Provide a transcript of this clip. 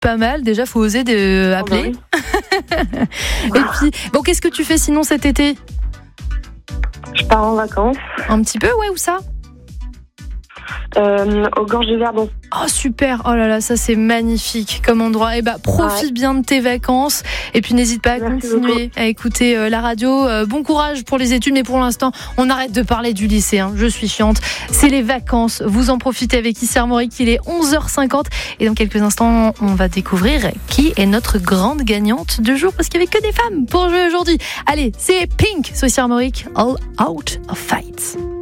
pas mal. Déjà, faut oser appeler. Oui. Et puis, bon, qu'est-ce que tu fais sinon cet été ? Je pars en vacances Un petit peu, ouais, où ça ? aux Gorges de Verdon. Oh super, oh là là, ça c'est magnifique comme endroit. Et profite bien de tes vacances et puis n'hésite pas à continuer à écouter la radio. Bon courage pour les études, mais pour l'instant, on arrête de parler du lycée. Hein. Je suis chiante. C'est les vacances. Vous en profitez avec Isser Moric. Il est 11h50 et dans quelques instants, on va découvrir qui est notre grande gagnante du jour parce qu'il n'y avait que des femmes pour jouer aujourd'hui. Allez, c'est Pink, c'est Isser Moric, All Out of Fight.